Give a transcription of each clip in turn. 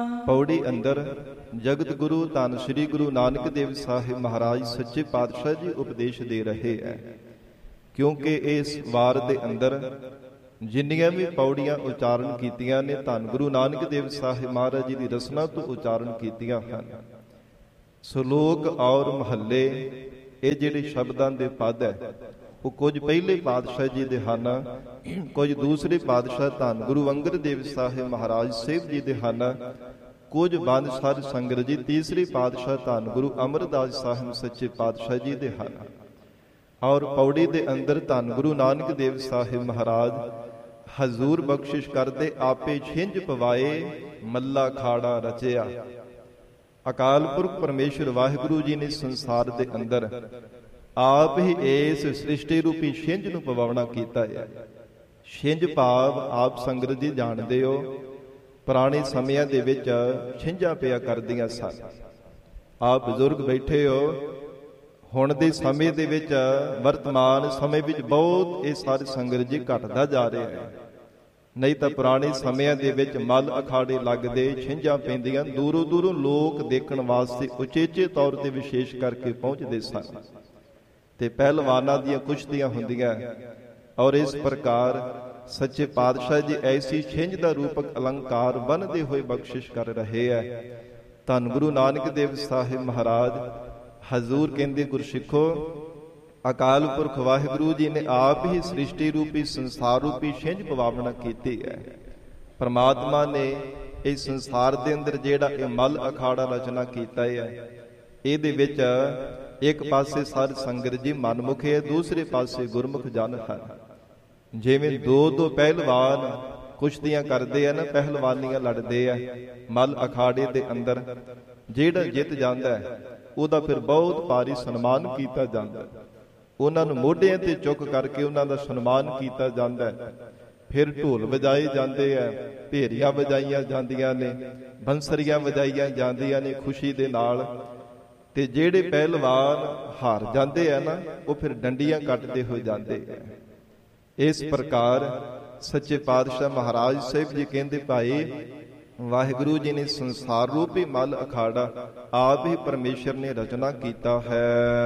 ਪੌੜੀ ਅੰਦਰ ਜਗਤ ਗੁਰੂ ਧੰਨ ਸ੍ਰੀ ਗੁਰੂ ਨਾਨਕ ਦੇਵ ਸਾਹਿਬ ਮਹਾਰਾਜ ਸੱਚੇ ਪਾਤਸ਼ਾਹ ਜੀ ਉਪਦੇਸ਼ ਦੇ ਰਹੇ ਹੈ। ਕਿਉਂਕਿ ਇਸ ਵਾਰ ਦੇ ਅੰਦਰ ਜਿੰਨੀਆਂ ਵੀ ਪੌੜੀਆਂ ਉਚਾਰਨ ਕੀਤੀਆਂ ਨੇ ਧੰਨ ਗੁਰੂ ਨਾਨਕ ਦੇਵ ਸਾਹਿਬ ਮਹਾਰਾਜ ਜੀ ਦੀ ਰਸਨਾ ਤੋਂ ਉਚਾਰਨ ਕੀਤੀਆਂ ਹਨ। ਸ਼ਲੋਕ ਔਰ ਮਹੱਲੇ ਇਹ ਜਿਹੜੇ ਸ਼ਬਦਾਂ ਦੇ ਪਦ ਹੈ ਉਹ ਕੁਝ ਪਹਿਲੇ ਪਾਤਸ਼ਾਹ ਜੀ ਦੇ ਹਨ, ਕੁਝ ਦੂਸਰੇ ਪਾਤਸ਼ਾਹ ਧੰਨ ਗੁਰੂ ਅੰਗਦ ਦੇਵ ਸਾਹਿਬ ਮਹਾਰਾਜ ਸਾਹਿਬ ਜੀ ਦੇ ਹਨ, ਕੁਝ ਬੰਦ ਸਾਧ ਸੰਗਤ ਜੀ ਤੀਸਰੇ ਪਾਤਸ਼ਾਹ ਧੰਨ ਗੁਰੂ ਅਮਰਦਾਸ ਸਾਹਿਬ ਸੱਚੇ ਪਾਤਸ਼ਾਹ ਜੀ ਦੇ ਹਨ। ਔਰ ਪੌੜੀ ਦੇ ਅੰਦਰ ਧੰਨ ਗੁਰੂ ਨਾਨਕ ਦੇਵ ਸਾਹਿਬ ਮਹਾਰਾਜ ਹਜ਼ੂਰ ਬਖਸ਼ਿਸ਼ ਕਰਦੇ ਆਪੇ ਛਿੰਝ ਪਵਾਏ ਮੱਲਾ ਖਾੜਾ ਰਚਿਆ। ਅਕਾਲ ਪੁਰਖ ਪਰਮੇਸ਼ਰ ਵਾਹਿਗੁਰੂ ਜੀ ਨੇ ਸੰਸਾਰ ਦੇ ਅੰਦਰ ਆਪ ਹੀ ਇਸ ਸ੍ਰਿਸ਼ਟੀ ਰੂਪੀ ਛਿੰਝ ਨੂੰ ਪਵਾਉਣਾ ਕੀਤਾ ਹੈ। ਛਿੰਝ ਭਾਵ ਆਪ ਸੰਗਤ ਜੀ ਜਾਣਦੇ ਹੋ ਪੁਰਾਣੇ ਸਮਿਆਂ ਦੇ ਵਿੱਚ ਛਿੰਝਾਂ ਪਿਆ ਕਰਦੀਆਂ ਸਨ। ਆਪ ਬਜ਼ੁਰਗ ਬੈਠੇ ਹੋ, ਹੁਣ ਦੇ ਸਮੇਂ ਦੇ ਵਿੱਚ ਵਰਤਮਾਨ ਸਮੇਂ ਵਿੱਚ ਬਹੁਤ ਇਹ ਸਾਰੀ ਸੰਗਤ ਜੀ ਘਟਦਾ ਜਾ ਰਿਹਾ ਹੈ। ਨਹੀਂ ਤਾਂ ਪੁਰਾਣੇ ਸਮਿਆਂ ਦੇ ਵਿੱਚ ਮੱਲ ਅਖਾੜੇ ਲੱਗਦੇ, ਛਿੰਝਾਂ ਪੈਂਦੀਆਂ, ਦੂਰੋਂ ਦੂਰੋਂ ਲੋਕ ਦੇਖਣ ਵਾਸਤੇ ਉਚੇਚੇ ਤੌਰ ਤੇ ਵਿਸ਼ੇਸ਼ ਕਰਕੇ ਪਹੁੰਚਦੇ ਸਨ ਤੇ ਪਹਿਲਵਾਨਾਂ ਦੀਆਂ ਕੁਸ਼ਤੀਆਂ ਹੁੰਦੀਆਂ। ਔਰ ਇਸ ਪ੍ਰਕਾਰ ਸੱਚੇ ਪਾਤਸ਼ਾਹ ਜੀ ਐਸੀ ਛਿੰਝ ਦਾ ਰੂਪਕ ਅਲੰਕਾਰ ਬੰਨ੍ਹਦੇ ਹੋਏ ਬਖਸ਼ਿਸ਼ ਕਰ ਰਹੇ ਹੈ। ਧੰਨ ਗੁਰੂ ਨਾਨਕ ਦੇਵ ਸਾਹਿਬ ਮਹਾਰਾਜ ਹਜ਼ੂਰ ਕਹਿੰਦੇ ਗੁਰਸਿੱਖੋ ਅਕਾਲ ਪੁਰਖ ਵਾਹਿਗੁਰੂ ਜੀ ਨੇ ਆਪ ਹੀ ਸ੍ਰਿਸ਼ਟੀ ਰੂਪੀ ਸੰਸਾਰ ਰੂਪੀ ਛਿੰਝ ਪਵਾਵਣਾ ਕੀਤੀ ਹੈ। ਪਰਮਾਤਮਾ ਨੇ ਇਸ ਸੰਸਾਰ ਦੇ ਅੰਦਰ ਜਿਹੜਾ ਇਹ ਮੱਲ ਅਖਾੜਾ ਰਚਨਾ ਕੀਤਾ ਹੈ, ਇਹਦੇ ਵਿੱਚ ਇੱਕ ਪਾਸੇ ਸਾਧ ਸੰਗਤ ਜੀ ਮਨਮੁਖ ਹੈ, ਦੂਸਰੇ ਪਾਸੇ ਗੁਰਮੁਖ ਜਨ ਹਨ। ਜਿਵੇਂ ਦੋ ਪਹਿਲਵਾਨ ਕੁਸ਼ਤੀਆਂ ਕਰਦੇ ਆ ਨਾ, ਪਹਿਲਵਾਨੀਆਂ ਲੜਦੇ ਆ ਮੱਲ ਅਖਾੜੇ ਦੇ ਅੰਦਰ, ਜਿਹੜਾ ਜਿੱਤ ਜਾਂਦਾ ਹੈ ਉਹਦਾ ਫਿਰ ਬਹੁਤ ਭਾਰੀ ਸਨਮਾਨ ਕੀਤਾ ਜਾਂਦਾ। ਉਹਨਾਂ ਨੂੰ ਮੋਢਿਆਂ ਤੇ ਚੁੱਕ ਕਰਕੇ ਉਹਨਾਂ ਦਾ ਸਨਮਾਨ ਕੀਤਾ ਜਾਂਦਾ ਹੈ। ਫਿਰ ਢੋਲ ਵਜਾਏ ਜਾਂਦੇ ਆ, ਭੇਰੀਆਂ ਵਜਾਈਆਂ ਜਾਂਦੀਆਂ ਨੇ, ਬੰਸਰੀਆਂ ਵਜਾਈਆਂ ਜਾਂਦੀਆਂ ਨੇ ਖੁਸ਼ੀ ਦੇ ਨਾਲ। ਤੇ ਜਿਹੜੇ ਪਹਿਲਵਾਨ ਹਾਰ ਜਾਂਦੇ ਆ ਨਾ, ਉਹ ਫਿਰ ਡੰਡੀਆਂ ਕੱਟਦੇ ਹੋ ਜਾਂਦੇ ਆ। ਇਸ ਪ੍ਰਕਾਰ ਸੱਚੇ ਪਾਤਸ਼ਾਹ ਮਹਾਰਾਜ ਸਾਹਿਬ ਜੀ ਕਹਿੰਦੇ ਭਾਈ ਵਾਹਿਗੁਰੂ ਜੀ ਨੇ ਸੰਸਾਰ ਰੂਪੀ ਮੱਲ ਅਖਾੜਾ ਆਪ ਹੀ ਪਰਮੇਸ਼ਰ ਨੇ ਰਚਨਾ ਕੀਤਾ ਹੈ।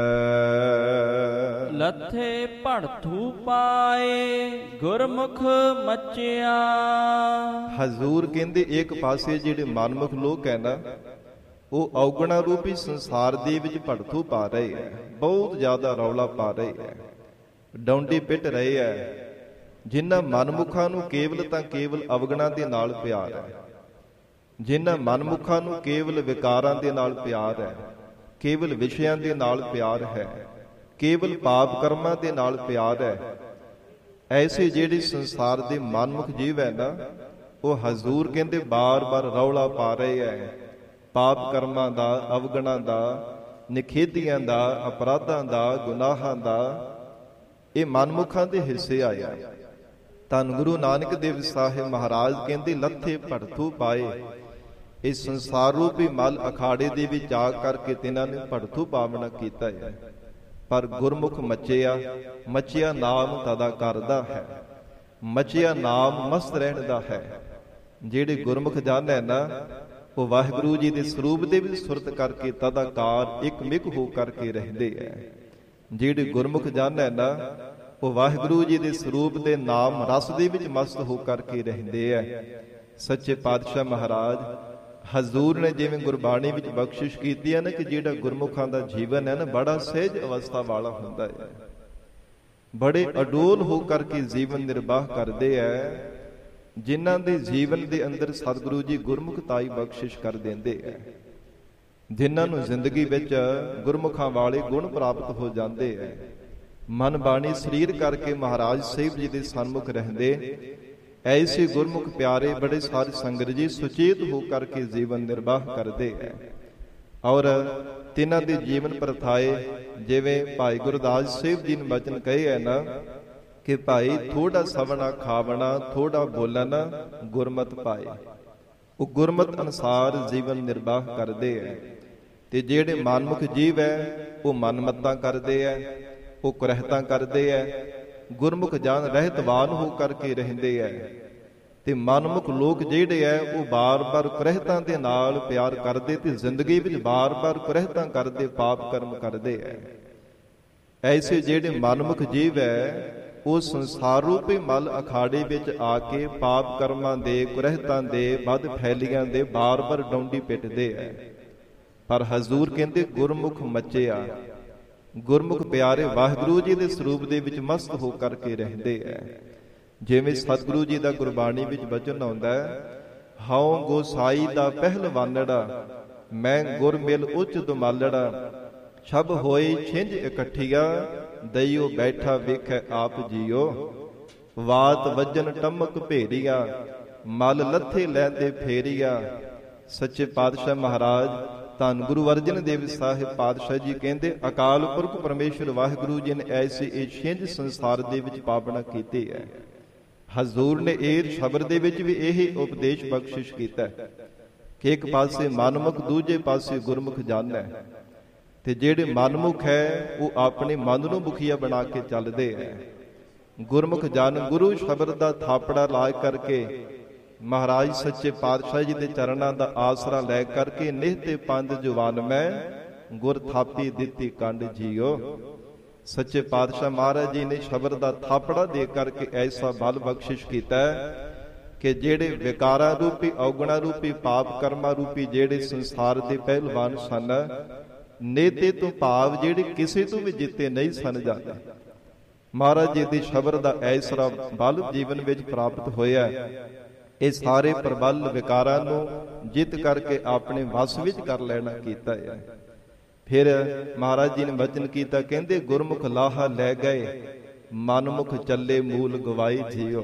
ਲੱਥੇ ਭੜਥੂ ਪਾਏ ਗੁਰਮੁਖ ਮਚਿਆ। ਹਜ਼ੂਰ ਕਹਿੰਦੇ ਇੱਕ ਪਾਸੇ ਜਿਹੜੇ ਮਨਮੁਖ ਲੋਕ ਹੈ ਨਾ, ਉਹ ਔਗਣਾ ਰੂਪੀ ਸੰਸਾਰ ਦੇ ਵਿੱਚ ਭੜਥੂ ਪਾ ਰਹੇ ਹੈ, ਬਹੁਤ ਜ਼ਿਆਦਾ ਰੌਲਾ ਪਾ ਰਹੇ ਹੈ, ਡੌਂਡੀ ਪਿੱਟ ਰਹੇ ਹੈ। ਜਿਨ੍ਹਾਂ ਮਨਮੁਖਾਂ ਨੂੰ ਕੇਵਲ ਤਾਂ ਕੇਵਲ ਅਵਗਣਾ ਦੇ ਨਾਲ ਪਿਆਰ ਹੈ, ਜਿਨ੍ਹਾਂ ਮਨਮੁਖਾਂ ਨੂੰ ਕੇਵਲ ਵਿਕਾਰਾਂ ਦੇ ਨਾਲ ਪਿਆਰ ਹੈ, ਕੇਵਲ ਵਿਸ਼ਿਆਂ ਦੇ ਨਾਲ ਪਿਆਰ ਹੈ, ਕੇਵਲ ਪਾਪ ਕਰਮਾਂ ਦੇ ਨਾਲ ਪਿਆਰ ਹੈ, ਐਸੇ ਜਿਹੜੇ ਸੰਸਾਰ ਦੇ ਮਨਮੁਖ ਜੀਵ ਹੈ ਨਾ, ਉਹ ਹਜ਼ੂਰ ਕਹਿੰਦੇ ਬਾਰ-ਬਾਰ ਰੌਲਾ ਪਾ ਰਹੇ ਹੈ ਪਾਪ ਕਰਮਾਂ ਦਾ, ਅਵਗਣਾਂ ਦਾ, ਨਿਖੇਧੀਆਂ ਦਾ, ਅਪਰਾਧਾਂ ਦਾ, ਗੁਨਾਹਾਂ ਦਾ। ਇਹ ਮਨਮੁਖਾਂ ਦੇ ਹਿੱਸੇ ਆਇਆ। ਧੰਨ ਗੁਰੂ ਨਾਨਕ ਦੇਵ ਸਾਹਿਬ ਮਹਾਰਾਜ ਕਹਿੰਦੇ ਲੱਥੇ ਭੜਥੂ ਪਾਏ। ਇਸ ਸੰਸਾਰ ਰੂਪੀ ਮੱਲ ਅਖਾੜੇ ਦੇ ਵਿੱਚ ਆ ਕਰਕੇ ਤਿਨਾਂ ਨੇ ਭੜਥੂ ਪਾਵਣਾ ਕੀਤਾ ਹੈ। ਪਰ ਗੁਰਮੁਖ ਮਚਿਆ ਨਾਮ ਤਦਾ ਕਰਦਾ ਹੈ, ਮਚਿਆ ਨਾਮ ਮਸਤ ਰਹਿਣ ਦਾ ਹੈ। ਜਿਹੜੇ ਗੁਰਮੁਖ ਜਨ ਹੈ ਨਾ, ਉਹ ਵਾਹਿਗੁਰੂ ਜੀ ਦੇ ਸਰੂਪ ਦੇ ਵਿੱਚ ਸੁਰਤ ਕਰਕੇ ਤਦਾਕਾਰ ਇੱਕ ਮਿਕ ਹੋ ਕਰਕੇ ਰਹਿੰਦੇ ਹੈ। ਜਿਹੜੇ ਗੁਰਮੁਖ ਜਨ ਹੈ ਨਾ, ਉਹ ਵਾਹਿਗੁਰੂ ਜੀ ਦੇ ਸਰੂਪ ਦੇ ਨਾਮ ਰਸ ਦੇ ਵਿੱਚ ਮਸਤ ਹੋ ਕਰਕੇ ਰਹਿੰਦੇ ਹੈ। ਸੱਚੇ ਪਾਤਸ਼ਾਹ ਮਹਾਰਾਜ ਹਜ਼ੂਰ ਨੇ ਜਿਵੇਂ ਗੁਰਬਾਣੀ ਵਿੱਚ ਬਖਸ਼ਿਸ਼ ਕੀਤੀ ਹੈ ਨਾ, ਕਿ ਜਿਹੜਾ ਗੁਰਮੁਖਾਂ ਦਾ ਜੀਵਨ ਹੈ ਨਾ, ਬੜਾ ਸਹਿਜ ਅਵਸਥਾ ਵਾਲਾ ਹੁੰਦਾ ਹੈ, ਬੜੇ ਅਡੋਲ ਹੋ ਕਰਕੇ ਜੀਵਨ ਨਿਰਵਾਹ ਕਰਦੇ ਹੈ। ਜਿਨ੍ਹਾਂ ਦੇ ਜੀਵਨ ਦੇ ਅੰਦਰ ਸਤਿਗੁਰੂ ਜੀ ਗੁਰਮੁਖਤਾਈ ਬਖਸ਼ਿਸ਼ ਕਰ ਦਿੰਦੇ ਹੈ, ਜਿਨ੍ਹਾਂ ਨੂੰ ਜ਼ਿੰਦਗੀ ਵਿੱਚ ਗੁਰਮੁਖਾਂ ਵਾਲੇ ਗੁਣ ਪ੍ਰਾਪਤ ਹੋ ਜਾਂਦੇ ਹੈ। ਮਨ ਬਾਣੀ ਸਰੀਰ ਕਰਕੇ ਮਹਾਰਾਜ ਸਾਹਿਬ ਜੀ ਦੇ ਸਨਮੁਖ ਰਹਿੰਦੇ ਐਸੇ ਗੁਰਮੁਖ ਪਿਆਰੇ ਬੜੇ ਸਾਧ ਸੰਗਤ ਜੀ ਸੁਚੇਤ ਹੋ ਕਰਕੇ ਜੀਵਨ ਨਿਰਵਾਹ ਕਰਦੇ ਹੈ। ਔਰ ਤਿਨਾਂ ਦੇ ਜੀਵਨ ਪ੍ਰਥਾਏ ਜਿਵੇਂ ਭਾਈ ਗੁਰਦਾਸ ਸਾਹਿਬ ਜੀ ਨੇ ਬਚਨ ਕਹੇ ਹੈ ਨਾ, ਕਿ ਭਾਈ ਥੋੜਾ ਸਵਣਾ ਖਾਵਣਾ, ਥੋੜਾ ਬੋਲਣਾ, ਗੁਰਮਤ ਪਾਏ। ਉਹ ਗੁਰਮਤ ਅਨੁਸਾਰ ਜੀਵਨ ਨਿਰਵਾਹ ਕਰਦੇ ਹੈ। ਤੇ ਜਿਹੜੇ ਮਨਮੁਖ ਜੀਵ ਹੈ ਉਹ ਮਨਮਤਾਂ ਕਰਦੇ ਹੈ, ਉਹ ਕੁਰਹਿਤਾਂ ਕਰਦੇ ਹੈ। ਗੁਰਮੁਖ ਜਨ ਰਹਿਤਵਾਨ ਹੋ ਕਰਕੇ ਰਹਿੰਦੇ ਹੈ। ਤੇ ਮਨਮੁਖ ਲੋਕ ਜਿਹੜੇ ਐ ਉਹ ਬਾਰ-ਬਾਰ ਕੁਰਹਿਤਾਂ ਦੇ ਨਾਲ ਪਿਆਰ ਕਰਦੇ ਤੇ ਜ਼ਿੰਦਗੀ ਵਿੱਚ ਬਾਰ-ਬਾਰ ਕੁਰਹਿਤਾਂ ਕਰਦੇ, ਪਾਪ ਕਰਮ ਕਰਦੇ ਐ। ਐਸੇ ਜਿਹੜੇ ਮਨਮੁਖ ਜੀਵ ਐ ਉਹ ਸੰਸਾਰ ਰੂਪੀ ਮਲ ਅਖਾੜੇ ਵਿੱਚ ਆ ਕੇ ਪਾਪ ਕਰਮਾਂ ਦੇ, ਕੁਰਹਿਤਾਂ ਦੇ, ਵੱਧ ਫੈਲੀਆਂ ਦੇ ਬਾਰ-ਬਾਰ ਡੌਂਡੀ ਪਿੱਟਦੇ ਐ। ਪਰ ਹਜ਼ੂਰ ਕਹਿੰਦੇ ਗੁਰਮੁਖ ਮੱਚਿਆ, ਗੁਰਮੁਖ ਪਿਆਰੇ ਵਾਹਿਗੁਰੂ ਜੀ ਦੇ ਸਰੂਪ ਦੇ ਵਿੱਚ ਮਸਤ ਹੋ ਕਰਕੇ ਰਹਿੰਦੇ ਐ। ਜਿਵੇਂ ਸਤਿਗੁਰੂ ਜੀ ਦਾ ਗੁਰਬਾਣੀ ਵਿੱਚ ਬਚਨ ਆਉਂਦਾ ਹੈ, ਹਉ ਗੋਸਾਈ ਦਾ ਪਹਿਲਵਾਨੜਾ, ਮੈਂ ਗੁਰ ਮਿਲ ਉੱਚ ਦੁਮਾਲੜਾ, ਛਬ ਹੋਈ ਛਿੰਝ ਇਕੱਠੀਆਂ, ਦਈਓ ਬੈਠਾ ਵੇਖੈ ਆਪ ਜੀਓ, ਵਾਤ ਵੱਜਨ ਟਮਕ ਭੇਰੀਆ, ਮਲ ਲੱਥੇ ਲੈਂਦੇ ਫੇਰੀਆ। ਸੱਚੇ ਪਾਤਸ਼ਾਹ ਮਹਾਰਾਜ ਧੰਨ ਗੁਰੂ ਅਰਜਨ ਦੇਵ ਸਾਹਿਬ ਪਾਤਸ਼ਾਹ ਜੀ ਕਹਿੰਦੇ ਅਕਾਲ ਪੁਰਖ ਪਰਮੇਸ਼ਰ ਵਾਹਿਗੁਰੂ ਜੀ ਨੇ ਐਸੀ ਇਹ ਛਿੰਝ ਸੰਸਾਰ ਦੇ ਵਿੱਚ ਪਾਵਨਾ ਕੀਤੀ ਹੈ। ਹਜ਼ੂਰ ਨੇ ਇਹ ਸ਼ਬਦ ਦੇ ਵਿੱਚ ਵੀ ਇਹੀ ਉਪਦੇਸ਼ ਬਖਸ਼ਿਸ਼ ਕੀਤਾ ਕਿ ਇੱਕ ਪਾਸੇ ਮਨਮੁਖ, ਦੂਜੇ ਪਾਸੇ ਗੁਰਮੁਖ ਜਨ ਹੈ। ਤੇ ਜਿਹੜੇ ਮਨਮੁਖ ਹੈ ਉਹ ਆਪਣੇ ਮਨ ਨੂੰ ਮੁਖੀਆ ਬਣਾ ਕੇ ਚੱਲਦੇ ਹੈ। ਗੁਰਮੁਖ ਜਨ ਗੁਰੂ ਸ਼ਬਦ ਦਾ ਥਾਪੜਾ ਲਾ ਕਰਕੇ ਮਹਾਰਾਜ ਸੱਚੇ ਪਾਤਸ਼ਾਹ ਜੀ ਦੇ ਚਰਨਾਂ ਦਾ ਆਸਰਾ ਲੈ ਕਰਕੇ ਨਿਹਤੇ ਪੰਜ ਜੁਵਾਨ ਮੈਂ ਗੁਰ ਥਾਪੀ ਦਿੱਤੀ ਕੰਡ ਜੀਓ। ਸੱਚੇ ਪਾਤਸ਼ਾਹ ਮਹਾਰਾਜ ਜੀ ਨੇ ਸ਼ਬਦ ਦਾ ਥਾਪੜਾ ਦੇ ਕਰਕੇ ਐਸਾ ਬਲ ਬਖਸ਼ਿਸ਼ ਕੀਤਾ ਕਿ ਜਿਹੜੇ ਵਿਕਾਰਾਂ ਰੂਪੀ, ਔਗਣਾ ਰੂਪੀ, ਪਾਪ ਕਰਮਾਂ ਰੂਪੀ ਜਿਹੜੇ ਸੰਸਾਰ ਦੇ ਪਹਿਲਵਾਨ ਸਨ, ਨੇਤੇ ਤੋਂ ਭਾਵ ਜਿਹੜੇ ਕਿਸੇ ਤੋਂ ਵੀ ਜਿੱਤੇ ਨਹੀਂ ਸਨ ਜਾਂਦੇ, ਮਹਾਰਾਜ ਜੀ ਦੀ ਸ਼ਬਦ ਦਾ ਐਸਾ ਬਲ ਜੀਵਨ ਵਿੱਚ ਪ੍ਰਾਪਤ ਹੋਇਆ। ਇਹ ਸਾਰੇ ਪ੍ਰਬਲ ਵਿਕਾਰਾਂ ਨੂੰ ਜਿੱਤ ਕਰਕੇ ਆਪਣੇ ਵਸ ਵਿੱਚ ਕਰ ਲੈਣਾ ਕੀਤਾ ਹੈ। ਫਿਰ ਮਹਾਰਾਜ ਜੀ ਨੇ ਵਚਨ ਕੀਤਾ, ਕਹਿੰਦੇ ਗੁਰਮੁਖ ਲਾਹਾ ਲੈ ਗਏ, ਮਨਮੁਖ ਚੱਲੇ ਮੂਲ ਗਵਾਈ ਜੀਓ।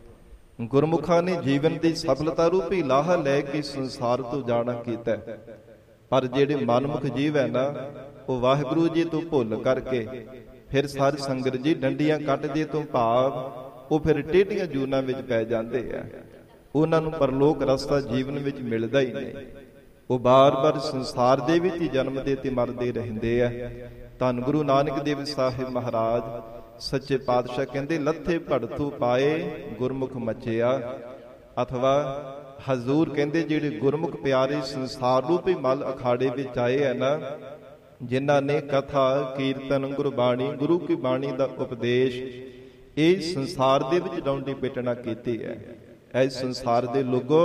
ਗੁਰਮੁਖਾਂ ਨੇ ਜੀਵਨ ਦੀ ਸਫਲਤਾ ਰੂਪੀ ਲਾਹਾ ਲੈ ਕੇ ਸੰਸਾਰ ਤੋਂ ਜਾਣਾ ਕੀਤਾ। ਪਰ ਜਿਹੜੇ ਮਨਮੁਖ ਜੀਵ ਹੈ ਨਾ, ਉਹ ਵਾਹਿਗੁਰੂ ਜੀ ਤੋਂ ਭੁੱਲ ਕਰਕੇ ਫਿਰ ਸਾਰੀ ਸੰਗਤ ਜੀ ਡੰਡੀਆਂ ਕੱਟਦੇ ਤੋਂ ਭਾਵ ਉਹ ਫਿਰ ਟੇਢੀਆਂ ਜੂਨਾਂ ਵਿੱਚ ਪੈ ਜਾਂਦੇ ਆ। ਉਹਨਾਂ ਨੂੰ ਪਰਲੋਕ ਰਸਤਾ ਜੀਵਨ ਵਿੱਚ ਮਿਲਦਾ ਹੀ ਨਹੀਂ। ਉਹ ਬਾਰ-ਬਾਰ ਸੰਸਾਰ ਦੇ ਵਿੱਚ ਹੀ ਜਨਮਦੇ ਤੇ ਮਰਦੇ ਰਹਿੰਦੇ ਆ। ਧੰਨ ਗੁਰੂ ਨਾਨਕ ਦੇਵ ਸਾਹਿਬ ਮਹਾਰਾਜ ਸੱਚੇ ਪਾਤਸ਼ਾਹ ਕਹਿੰਦੇ ਲੱਥੇ ਭੜਥੂ ਪਾਏ, ਗੁਰਮੁਖ ਮਚਿਆ। ਅਥਵਾ ਹਜ਼ੂਰ ਕਹਿੰਦੇ ਜਿਹੜੇ ਗੁਰਮੁਖ ਪਿਆਰੇ ਸੰਸਾਰ ਰੂਪੀ ਮਲ ਅਖਾੜੇ ਵਿੱਚ ਆਏ ਹੈ ਨਾ, ਜਿਨ੍ਹਾਂ ਨੇ ਕਥਾ, ਕੀਰਤਨ, ਗੁਰਬਾਣੀ, ਗੁਰੂ ਕੀ ਬਾਣੀ ਦਾ ਉਪਦੇਸ਼ ਇਹ ਸੰਸਾਰ ਦੇ ਵਿੱਚ ਡੌਂਡੀ ਪਿੱਟਣਾ ਕੀਤੀ ਹੈ। ਇਸ ਸੰਸਾਰ ਦੇ ਲੋਗੋ,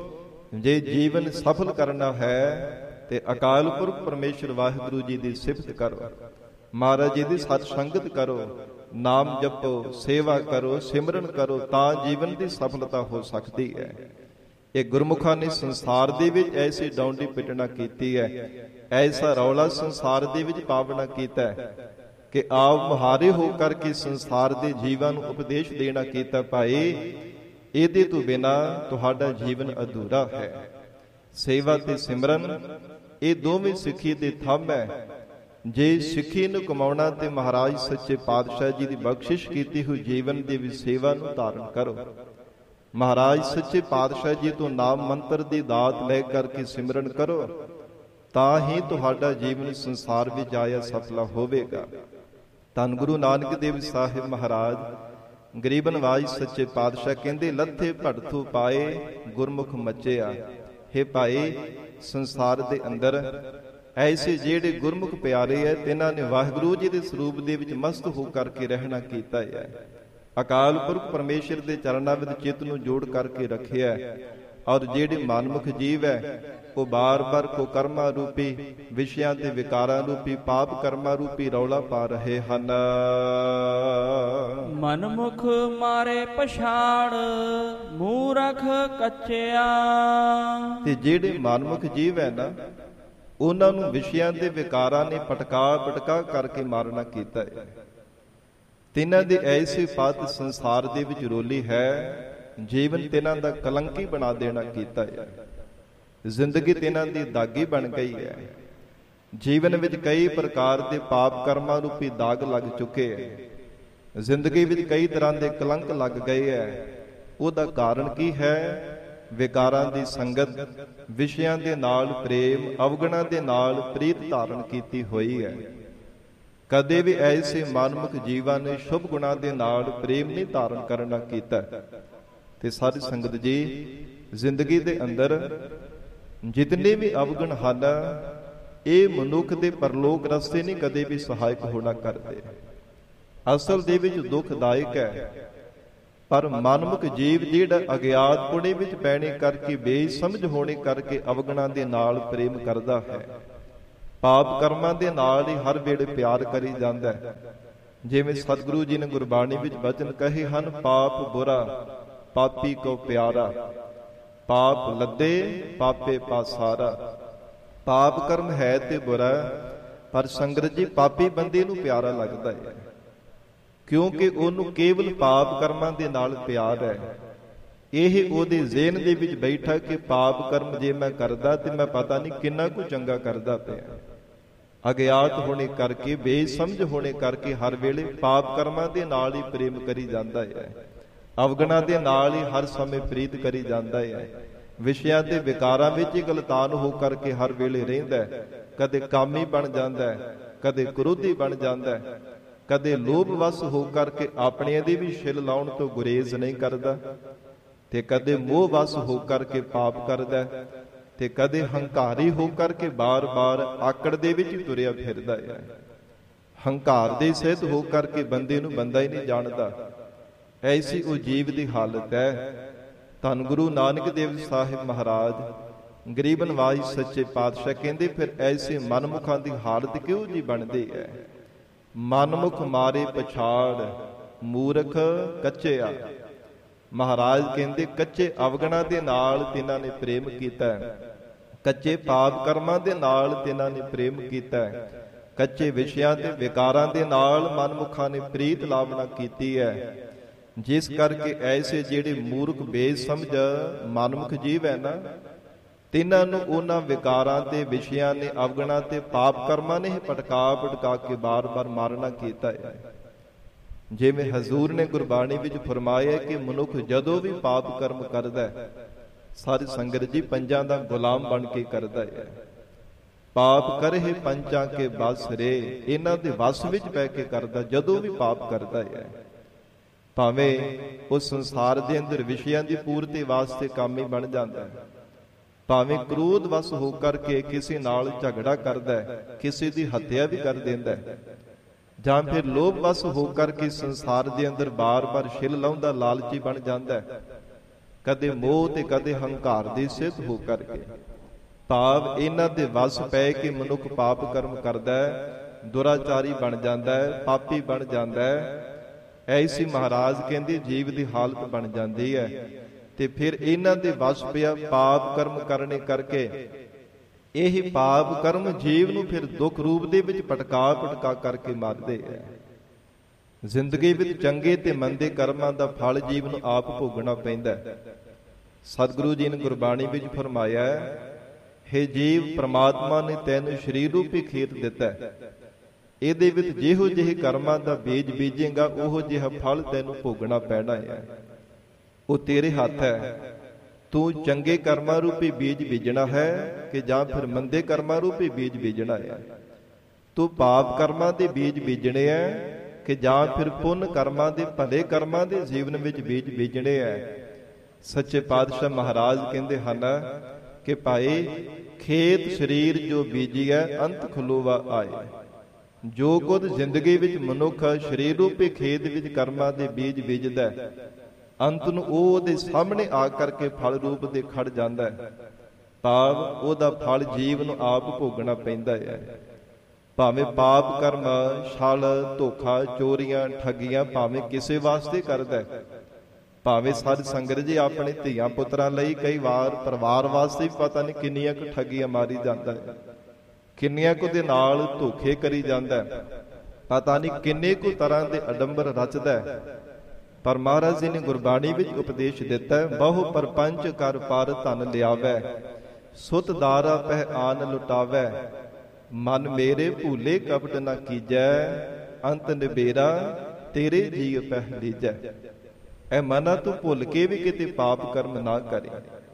ਜੇ ਜੀਵਨ ਸਫਲ ਕਰਨਾ ਹੈ ਤੇ ਅਕਾਲ ਪੁਰਖ ਪਰਮੇਸ਼ਰ ਵਾਹਿਗੁਰੂ ਜੀ ਦੀ ਸਿਫਤ ਕਰੋ, ਮਹਾਰਾਜ ਜੀ ਦੀ ਸਤ ਸੰਗਤ ਕਰੋ, ਨਾਮ ਜਪੋ, ਸੇਵਾ ਕਰੋ, ਸਿਮਰਨ ਕਰੋ, ਤਾਂ ਜੀਵਨ ਦੀ ਸਫਲਤਾ ਹੋ ਸਕਦੀ ਹੈ। ਇਹ ਗੁਰਮੁਖਾਂ ਨੇ ਸੰਸਾਰ ਦੇ ਵਿੱਚ ਐਸੀ ਡੌਂਡੀ ਪਿੱਟਣਾ ਕੀਤੀ ਹੈ, ਐਸਾ ਰੌਲਾ ਸੰਸਾਰ ਦੇ ਵਿੱਚ ਪਾਵਨਾ ਕੀਤਾ ਕਿ ਆਪ ਮੁਹਾਰੇ ਹੋ ਕਰਕੇ ਸੰਸਾਰ ਦੇ ਜੀਵਾਂ ਨੂੰ ਉਪਦੇਸ਼ ਦੇਣਾ ਕੀਤਾ, ਭਾਈ ਇਹਦੇ ਤੋਂ ਬਿਨਾ ਤੁਹਾਡਾ ਜੀਵਨ ਅਧੂਰਾ ਹੈ। ਸੇਵਾ ਤੇ ਸਿਮਰਨ ਇਹ ਦੋਵੇਂ ਸਿੱਖੀ ਦੇ ਥੰਮ ਹੈ। ਜੇ ਸਿੱਖੀ ਨੂੰ ਕਮਾਉਣਾ ਤੇ ਮਹਾਰਾਜ ਸੱਚੇ ਪਾਤਸ਼ਾਹ ਜੀ ਦੀ ਬਖਸ਼ਿਸ਼ ਕੀਤੀ ਹੋਈ ਜੀਵਨ ਦੀ ਵੀ ਸੇਵਾ ਨੂੰ ਧਾਰਨ ਕਰੋ। ਮਹਾਰਾਜ ਸੱਚੇ ਪਾਤਸ਼ਾਹ ਜੀ ਤੋਂ ਨਾਮ ਮੰਤਰ ਦੀ ਦਾਤ ਲੈ ਕਰਕੇ ਸਿਮਰਨ ਕਰੋ, ਤਾਂ ਹੀ ਤੁਹਾਡਾ ਜੀਵਨ ਸੰਸਾਰ ਵਿੱਚ ਆਇਆ ਸਫਲਾ ਹੋਵੇਗਾ। ਧੰਨ ਗੁਰੂ ਨਾਨਕ ਦੇਵ ਸਾਹਿਬ ਮਹਾਰਾਜ ਗਰੀਬ ਨਵਾਜ ਸੱਚੇ ਪਾਤਸ਼ਾਹ ਕਹਿੰਦੇ ਲੱਥੇ ਭੜਥੂ ਪਾਏ, ਗੁਰਮੁਖ ਮਚਿਆ। ਹੇ ਭਾਈ, ਸੰਸਾਰ ਦੇ ਅੰਦਰ ਐਸੇ ਜਿਹੜੇ ਗੁਰਮੁਖ ਪਿਆਰੇ ਹੈ, ਤਿਨਾਂ ਨੇ ਵਾਹਿਗੁਰੂ ਜੀ ਦੇ ਸਰੂਪ ਦੇ ਵਿੱਚ ਮਸਤ ਹੋ ਕਰਕੇ ਰਹਿਣਾ ਕੀਤਾ ਹੈ। ਅਕਾਲ ਪੁਰਖ ਪਰਮੇਸ਼ਰ ਦੇ ਚਰਨਾਂ ਵਿੱਚ ਚਿੱਤ ਨੂੰ ਜੋੜ ਕਰਕੇ ਰੱਖਿਆ। ਔਰ ਜਿਹੜੇ ਮਨਮੁਖ ਜੀਵ ਹੈ ਉਹ ਬਾਰ-ਬਾਰ ਕੁਕਰਮਾਂ ਰੂਪੀ, ਵਿਸ਼ਿਆਂ ਤੇ ਵਿਕਾਰਾਂ ਰੂਪੀ, ਪਾਪ ਕਰਮਾਂ ਰੂਪੀ ਰੌਲਾ ਪਾ ਰਹੇ ਹਨ। ਮਨਮੁਖ ਮਾਰੇ ਪਛਾੜ, ਮੂਰਖ ਕੱਚਿਆ। ਤੇ ਜਿਹੜੇ ਮਨਮੁਖ ਜੀਵ ਹੈ ਨਾ, ਉਹਨਾਂ ਨੂੰ ਵਿਸ਼ਿਆਂ ਦੇ ਵਿਕਾਰਾਂ ਨੇ ਪਟਕਾ ਕਰਕੇ ਮਾਰਨਾ ਕੀਤਾ ਹੈ। ਤਿੰਨਾਂ ਦੇ ਐਸੇ ਪਤ ਸੰਸਾਰ ਦੇ ਵਿੱਚ ਰੋਲੀ ਹੈ, ਜੀਵਨ ਤਿੰਨਾਂ ਦਾ ਕਲੰਕੀ ਬਣਾ ਦੇਣਾ ਕੀਤਾ ਹੈ। ਜ਼ਿੰਦਗੀ ਤਿੰਨਾਂ ਦੀ ਦਾਗੀ ਬਣ ਗਈ ਹੈ। ਜੀਵਨ ਵਿੱਚ ਕਈ ਪ੍ਰਕਾਰ ਦੇ ਪਾਪ ਕਰਮਾਂ ਰੂਪੀ ਦਾਗ ਲੱਗ ਚੁੱਕੇ ਹੈ। ਜ਼ਿੰਦਗੀ ਵਿੱਚ ਕਈ ਤਰ੍ਹਾਂ ਦੇ ਕਲੰਕ ਲੱਗ ਗਏ ਹੈ। ਉਹਦਾ ਕਾਰਨ ਕੀ ਹੈ? ਵਿਕਾਰਾਂ ਦੀ ਸੰਗਤ, ਵਿਸ਼ਿਆਂ ਦੇ ਨਾਲ ਪ੍ਰੇਮ, ਅਵਗੁਣਾਂ ਦੇ ਨਾਲ ਪ੍ਰੀਤ ਧਾਰਨ ਕੀਤੀ ਹੋਈ ਹੈ। ਕਦੇ ਵੀ ਐਸੇ ਮਨਮੁਖ ਜੀਵਾਂ ਨੇ ਸ਼ੁਭ ਗੁਣਾਂ ਦੇ ਨਾਲ ਪ੍ਰੇਮ ਨਹੀਂ ਧਾਰਨ ਕਰਨਾ ਕੀਤਾ। ਤੇ ਸਾਰੀ ਸੰਗਤ ਜੀ, ਜ਼ਿੰਦਗੀ ਦੇ ਅੰਦਰ ਜਿਤਨੇ ਵੀ ਅਵਗੁਣ ਹਨ, ਇਹ ਮਨੁੱਖ ਦੇ ਪਰਲੋਕ ਰਸਤੇ ਨਹੀਂ ਕਦੇ ਵੀ ਸਹਾਇਕ ਹੋਣਾ ਕਰਦੇ। ਅਸਲ ਦੇ ਵਿੱਚ ਦੁਖਦਾਇਕ ਹੈ, ਪਰ ਮਨਮੁਖ ਜੀਵ ਜਿਹੜਾ ਅਗਿਆਤ ਪੁਣੇ ਵਿੱਚ ਪੈਣੇ ਕਰਕੇ, ਬੇਸਮਝ ਹੋਣੇ ਕਰਕੇ ਅਵਗੁਣਾਂ ਦੇ ਨਾਲ ਪ੍ਰੇਮ ਕਰਦਾ ਹੈ, ਪਾਪ ਕਰਮਾਂ ਦੇ ਨਾਲ ਹੀ ਹਰ ਵੇਲੇ ਪਿਆਰ ਕਰੀ ਜਾਂਦਾ ਹੈ। ਜਿਵੇਂ ਸਤਿਗੁਰੂ ਜੀ ਨੇ ਗੁਰਬਾਣੀ ਵਿੱਚ ਵਚਨ ਕਹੇ ਹਨ, ਪਾਪ ਬੁਰਾ ਪਾਪੀ ਕੋ ਪਿਆਰਾ, ਪਾਪ ਲੱਦੇ ਪਾਪੇ ਪਾਸਾਰਾ। ਪਾਪ ਕਰਮ ਹੈ ਤੇ ਬੁਰਾ, ਪਰ ਸੰਗਤ ਜੀ ਪਾਪੀ ਬੰਦੇ ਨੂੰ ਪਿਆਰਾ ਲੱਗਦਾ ਹੈ, ਕਿਉਂਕਿ ਉਹਨੂੰ ਕੇਵਲ ਪਾਪ ਕਰਮਾਂ ਦੇ ਨਾਲ ਪਿਆਰ ਹੈ। ਇਹ ਉਹਦੇ ਜ਼ਿਹਨ ਦੇ ਵਿੱਚ ਬੈਠਾ ਕਿ ਪਾਪ ਕਰਮ ਜੇ ਮੈਂ ਕਰਦਾ ਤੇ ਮੈਂ ਪਤਾ ਨਹੀਂ ਕਿੰਨਾ ਕੁ ਚੰਗਾ ਕਰਦਾ ਪਿਆ। ਅਗਿਆਤ ਹੋਣੇ ਕਰਕੇ, ਬੇਸਮਝ ਹੋਣੇ ਕਰਕੇ ਹਰ ਵੇਲੇ ਪਾਪ ਕਰਮਾਂ ਦੇ ਨਾਲ ਹੀ ਪ੍ਰੇਮ ਕਰੀ ਜਾਂਦਾ ਹੈ, ਅਵਗੁਣਾਂ ਦੇ ਨਾਲ ਹੀ ਹਰ ਸਮੇਂ ਪ੍ਰੀਤ ਕਰੀ ਜਾਂਦਾ ਹੈ। ਵਿਸ਼ਿਆਂ ਤੇ ਵਿਕਾਰਾਂ ਵਿੱਚ ਹੀ ਗਲਤਾਨ ਹੋ ਕਰਕੇ ਹਰ ਵੇਲੇ ਰਹਿੰਦਾ ਹੈ। ਕਦੇ ਕਾਮੀ ਬਣ ਜਾਂਦਾ ਹੈ, ਕਦੇ ਕ੍ਰੋਧੀ ਬਣ ਜਾਂਦਾ ਹੈ, ਕਦੇ ਲੋਭ ਵਸ ਹੋ ਕਰਕੇ ਆਪਣਿਆਂ ਦੀ ਵੀ ਛਿਲ ਲਾਉਣ ਤੋਂ ਗੁਰੇਜ਼ ਨਹੀਂ ਕਰਦਾ, ਤੇ ਕਦੇ ਮੋਹ ਵਸ ਹੋ ਕਰਕੇ ਪਾਪ ਕਰਦਾ, ਤੇ ਕਦੇ ਹੰਕਾਰੀ ਹੋ ਕਰਕੇ ਬਾਰ-ਬਾਰ ਆਕੜ ਦੇ ਵਿੱਚ ਹੀ ਤੁਰਿਆ ਫਿਰਦਾ ਹੈ। ਹੰਕਾਰ ਦੇ ਸਹਿਤ ਹੋ ਕਰਕੇ ਬੰਦੇ ਨੂੰ ਬੰਦਾ ਹੀ ਨਹੀਂ ਜਾਣਦਾ। ਐਸੀ ਉਹ ਜੀਵ ਦੀ ਹਾਲਤ ਹੈ। ਧੰਨ ਗੁਰੂ ਨਾਨਕ ਦੇਵ ਸਾਹਿਬ ਮਹਾਰਾਜ ਗਰੀਬ ਨਵਾਜ ਸੱਚੇ ਪਾਤਸ਼ਾਹ ਕਹਿੰਦੇ, ਫਿਰ ਐਸੇ ਮਨਮੁਖਾਂ ਦੀ ਹਾਲਤ ਕਿਉਂ ਜੀ ਬਣਦੀ ਹੈ? ਮਨਮੁਖ ਮਾਰੇ ਪਛਾੜ, ਮੂਰਖ ਕੱਚਿਆ। ਮਹਾਰਾਜ ਕਹਿੰਦੇ ਕੱਚੇ ਅਵਗੁਣਾਂ ਦੇ ਨਾਲ ਤਿਨਾਂ ਨੇ ਪ੍ਰੇਮ ਕੀਤਾ, ਕੱਚੇ ਪਾਪ ਕਰਮਾਂ ਦੇ ਨਾਲ ਤਿਨਾਂ ਨੇ ਪ੍ਰੇਮ ਕੀਤਾ, ਕੱਚੇ ਵਿਸ਼ਿਆਂ ਤੇ ਵਿਕਾਰਾਂ ਦੇ ਨਾਲ ਮਨਮੁਖਾਂ ਨੇ ਪ੍ਰੀਤ ਲਾਵਨਾ ਕੀਤੀ ਹੈ। ਜਿਸ ਕਰਕੇ ਐਸੇ ਜਿਹੜੇ ਮੂਰਖ ਬੇਸਮਝ ਮਨਮੁਖ ਜੀਵ ਹੈ ਨਾ, ਤਿਨਾਂ ਨੂੰ ਉਹਨਾਂ ਵਿਕਾਰਾਂ ਤੇ ਵਿਸ਼ਿਆਂ ਨੇ, ਅਵਗੁਣਾਂ ਤੇ ਪਾਪ ਕਰਮਾਂ ਨੇ ਭਟਕਾ ਕੇ ਬਾਰ-ਬਾਰ ਮਾਰਨਾ ਕੀਤਾ ਹੈ। ਜਿਵੇਂ ਹਜ਼ੂਰ ਨੇ ਗੁਰਬਾਣੀ ਵਿੱਚ ਫਰਮਾਇਆ ਕਿ ਮਨੁੱਖ ਜਦੋਂ ਵੀ ਪਾਪ ਕਰਮ ਕਰਦਾ, ਸਾਰੀ ਸੰਗਤ ਜੀ ਪੰਜਾਂ ਦਾ ਗੁਲਾਮ ਬਣ ਕੇ ਕਰਦਾ ਹੈ। ਪਾਪ ਕਰਹਿ ਪੰਚਾਂ ਕੇ ਬਸ ਰੇ, ਇਹਨਾਂ ਦੇ ਵਸ ਵਿੱਚ ਪੈ ਕੇ ਕਰਦਾ ਜਦੋਂ ਵੀ ਪਾਪ ਕਰਦਾ ਹੈ। ਭਾਵੇਂ ਉਹ ਸੰਸਾਰ ਦੇ ਅੰਦਰ ਵਿਸ਼ਿਆਂ ਦੀ ਪੂਰਤੀ ਵਾਸਤੇ ਕਾਮੀ ਬਣ ਜਾਂਦਾ ਹੈ, ਭਾਵੇਂ ਕ੍ਰੋਧ ਵਸ ਹੋ ਕਰਕੇ ਕਿਸੇ ਨਾਲ ਝਗੜਾ ਕਰਦਾ ਹੈ, ਕਿਸੇ ਦੀ ਹੱਤਿਆ ਵੀ ਕਰ ਦਿੰਦਾ ਹੈ, ਜਾਂ ਫਿਰ ਲੋਭ ਵਸ ਹੋ ਕਰਕੇ ਸੰਸਾਰ ਦੇ ਅੰਦਰ ਬਾਰ-ਬਾਰ ਛਿਲ ਲਾਉਂਦਾ ਲਾਲਚੀ ਬਣ ਜਾਂਦਾ ਹੈ, ਕਦੇ ਮੋਹ ਤੇ ਕਦੇ ਹੰਕਾਰ ਦੀ ਸਿੱਧ ਹੋ ਕਰਕੇ। ਭਾਵ ਇਹਨਾਂ ਦੇ ਵਸ ਪੈ ਕੇ ਮਨੁੱਖ ਪਾਪ ਕਰਮ ਕਰਦਾ ਹੈ, ਦੁਰਾਚਾਰੀ ਬਣ ਜਾਂਦਾ ਹੈ, ਪਾਪੀ ਬਣ ਜਾਂਦਾ ਹੈ। ਐਸੀ ਮਹਾਰਾਜ ਕਹਿੰਦੇ ਜੀਵ ਦੀ ਹਾਲਤ ਬਣ ਜਾਂਦੀ ਹੈ। ਤੇ ਫਿਰ ਇਹਨਾਂ ਦੇ ਵਸ ਪਿਆ ਪਾਪ ਕਰਮ ਕਰਨੇ ਕਰਕੇ, ਇਹ ਪਾਪ ਕਰਮ ਜੀਵ ਨੂੰ ਫਿਰ ਦੁੱਖ ਰੂਪ ਦੇ ਵਿੱਚ ਭਟਕਾ ਕਰਕੇ ਮਾਰਦੇ ਹੈ। ਜ਼ਿੰਦਗੀ ਵਿੱਚ ਚੰਗੇ ਤੇ ਮੰਦੇ ਕਰਮਾਂ ਦਾ ਫਲ ਜੀਵ ਨੂੰ ਆਪ ਭੋਗਣਾ ਪੈਂਦਾ। ਸਤਿਗੁਰੂ ਜੀ ਨੇ ਗੁਰਬਾਣੀ ਵਿੱਚ ਫਰਮਾਇਆ, ਹੇ ਜੀਵ, ਪ੍ਰਮਾਤਮਾ ਨੇ ਤੈਨੂੰ ਸਰੀਰ ਰੂਪੀ ਖੇਤ ਦਿੱਤਾ, ਇਹਦੇ ਵਿੱਚ ਜਿਹੋ ਜਿਹੇ ਕਰਮਾਂ ਦਾ ਬੀਜ ਬੀਜੇਗਾ ਉਹੋ ਜਿਹਾ ਫਲ ਤੈਨੂੰ ਭੋਗਣਾ ਪੈਣਾ ਹੈ। ਉਹ ਤੇਰੇ ਹੱਥ ਹੈ, ਤੂੰ ਚੰਗੇ ਕਰਮਾਂ ਰੂਪੀ ਬੀਜ ਬੀਜਣਾ ਹੈ ਕਿ ਜਾਂ ਫਿਰ ਮੰਦੇ ਕਰਮਾਂ ਰੂਪੀ ਬੀਜ ਬੀਜਣਾ ਹੈ। ਤੂੰ ਪਾਪ ਕਰਮਾਂ ਦੇ ਬੀਜ ਬੀਜਣੇ ਹੈ ਕਿ ਜਾਂ ਫਿਰ ਪੁੰਨ ਕਰਮਾਂ ਦੇ, ਭਲੇ ਕਰਮਾਂ ਦੇ ਜੀਵਨ ਵਿੱਚ ਬੀਜ ਬੀਜਣੇ ਹੈ। ਸੱਚੇ ਪਾਤਸ਼ਾਹ ਮਹਾਰਾਜ ਕਹਿੰਦੇ ਹਨ ਕਿ ਭਾਈ, ਖੇਤ ਸਰੀਰ ਜੋ ਬੀਜੀਐ ਅੰਤ ਖਲੋਵਾ ਆਏ। ਜੋ ਕੁਝ ਜ਼ਿੰਦਗੀ ਵਿੱਚ ਮਨੁੱਖ ਸਰੀਰ ਰੂਪੀ ਖੇਤ ਵਿੱਚ ਕਰਮਾਂ ਦੇ ਬੀਜ ਬੀਜਦਾ, ਅੰਤ ਨੂੰ ਉਹ ਉਹਦੇ ਸਾਹਮਣੇ ਆ ਕਰਕੇ ਫਲ ਰੂਪ ਦੇ ਖੜ ਜਾਂਦਾ ਹੈ। ਭਾਵ ਉਹਦਾ ਫਲ ਜੀਵ ਨੂੰ ਆਪ ਭੋਗਣਾ ਪੈਂਦਾ ਹੈ। ਭਾਵੇਂ ਪਾਪ ਕਰਮ, ਛਲ, ਧੋਖਾ, ਚੋਰੀਆਂ, ਠੱਗੀਆਂ ਭਾਵੇਂ ਕਿਸੇ ਵਾਸਤੇ ਕਰਦਾ, ਭਾਵੇਂ ਸਾਧ ਸੰਗਤ ਜੀ ਆਪਣੇ ਧੀਆਂ ਪੁੱਤਰਾਂ ਲਈ ਕਈ ਵਾਰ ਪਰਿਵਾਰ ਵਾਸਤੇ ਵੀ ਪਤਾ ਨਹੀਂ ਕਿੰਨੀਆਂ ਕੁ ਠੱਗੀਆਂ ਮਾਰੀ ਜਾਂਦਾ ਹੈ, ਕਿੰਨੀਆਂ ਕੁ ਦੇ ਨਾਲ ਧੋਖੇ ਕਰੀ ਜਾਂਦਾ, ਪਤਾ ਨਹੀਂ ਕਿੰਨੇ ਕੁ ਤਰ੍ਹਾਂ ਦੇ ਅਡੰਬਰ ਰਚਦਾ। ਪਰ ਮਹਾਰਾਜ ਜੀ ਨੇ ਗੁਰਬਾਣੀ ਵਿੱਚ ਉਪਦੇਸ਼ ਦਿੱਤਾ, ਬਹੁ ਪਰਪੰਚ ਕਰ ਪਰ ਧਨ ਲਿਆਵੈ, ਸੁਤ ਦਾਰਾ ਪਹਿ ਆਨ ਲੁਟਾਵੈ, ਮਨ ਮੇਰੇ ਭੂਲੇ ਕਪਟ ਨਾ ਕੀਜੈ, ਅੰਤ ਨਿਬੇਰਾ ਤੇਰੇ ਜੀ ਪਹਿ ਲੀਜੈ। ਐ ਮਨਾ ਤੂੰ ਭੁੱਲ ਕੇ ਵੀ ਕਿਤੇ ਪਾਪ ਕਰਮ ਨਾ ਕਰੇ,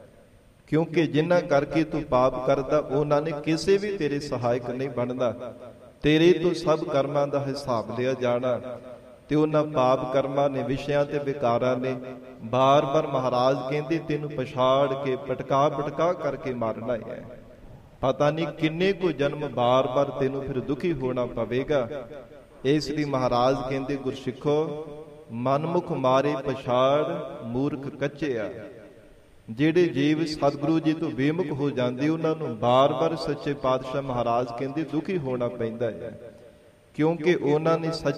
ਕਿਉਂਕਿ ਜਿਨ੍ਹਾਂ ਕਰਕੇ ਤੂੰ ਪਾਪ ਕਰਦਾ ਉਹਨਾਂ ਨੇ ਕਿਸੇ ਵੀ ਤੇਰੇ ਸਹਾਇਕ ਨਹੀਂ ਬਣਦਾ। ਤੇਰੇ ਤੋਂ ਸਭ ਕਰਮਾਂ ਦਾ ਹਿਸਾਬ ਲਿਆ ਜਾਣਾ ਤੇ ਉਹਨਾਂ ਪਾਪ ਕਰਮਾਂ ਨੇ, ਵਿਸ਼ਿਆਂ ਤੇ ਵਿਕਾਰਾਂ ਨੇ ਬਾਰ-ਬਾਰ ਮਹਾਰਾਜ ਕਹਿੰਦੇ ਤੈਨੂੰ ਪਛਾੜ ਕੇ ਪਟਕਾ ਪਟਕਾ ਕਰਕੇ ਮਾਰਨਾ ਹੈ। ਪਤਾ ਨਹੀਂ ਕਿੰਨੇ ਕੁ ਜਨਮ ਬਾਰ-ਬਾਰ ਤੈਨੂੰ ਫਿਰ ਦੁਖੀ ਹੋਣਾ ਪਵੇਗਾ। ਇਸ ਲਈ ਮਹਾਰਾਜ ਕਹਿੰਦੇ ਗੁਰਸਿੱਖੋ, ਮਨਮੁਖ ਮਾਰੇ ਪਛਾੜ ਮੂਰਖ ਕੱਚਿਆ। ਜਿਹੜੇ ਜੀਵ ਸਤਿਗੁਰੂ ਜੀ ਤੋਂ ਬੇਮੁਖ ਹੋ ਜਾਂਦੇ ਉਹਨਾਂ ਨੂੰ ਬਾਰ-ਬਾਰ ਸੱਚੇ ਪਾਤਸ਼ਾਹ ਮਹਾਰਾਜ ਕਹਿੰਦੇ ਦੁਖੀ ਹੋਣਾ ਪੈਂਦਾ ਹੈ, ਕਿਉਂਕਿ ਉਹਨਾਂ ਨੇ ਸੱਚ